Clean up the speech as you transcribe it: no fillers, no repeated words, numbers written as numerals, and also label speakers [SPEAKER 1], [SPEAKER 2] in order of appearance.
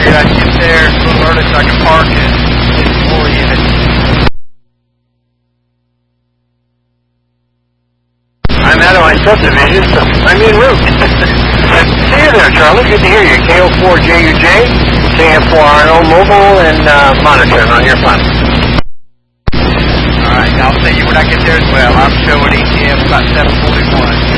[SPEAKER 1] figured I'd get there a little early so I can park and get the floor unit.
[SPEAKER 2] I'm Adeline Subdivision, so I'm en route. See you there, Charlie. Good to hear you. KO4JUJ, KF4RO mobile and monitoring on your phone.
[SPEAKER 1] Alright, I'll see you when I get there as well. I'm showing ETM about 7:41.